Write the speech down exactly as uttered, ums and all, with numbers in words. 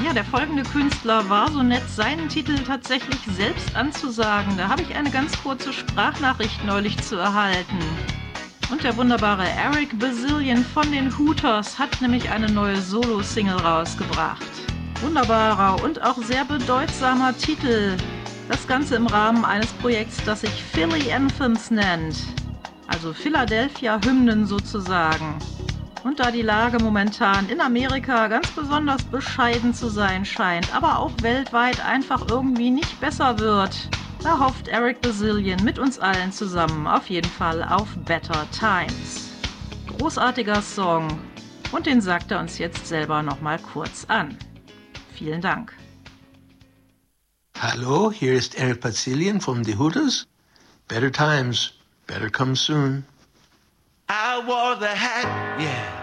Ja, der folgende Künstler war so nett, seinen Titel tatsächlich selbst anzusagen. Da habe ich eine ganz kurze Sprachnachricht neulich zu erhalten. Und der wunderbare Eric Bazillion von den Hooters hat nämlich eine neue Solo-Single rausgebracht. Wunderbarer und auch sehr bedeutsamer Titel. Das Ganze im Rahmen eines Projekts, das sich Philly Anthems nennt. Also Philadelphia-Hymnen sozusagen. Und da die Lage momentan in Amerika ganz besonders bescheiden zu sein scheint, aber auch weltweit einfach irgendwie nicht besser wird, da hofft Eric Bazillion mit uns allen zusammen auf jeden Fall auf Better Times. Großartiger Song und den sagt er uns jetzt selber nochmal kurz an. Vielen Dank. Hallo, hier ist Eric Bazillion von The Hooters. Better Times, better come soon. I wore the hat, yeah.